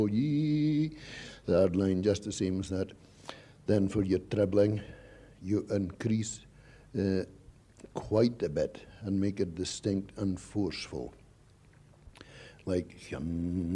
Ye, third line just the same as that. Then for your trebling, you increase quite a bit and make it distinct and forceful. Like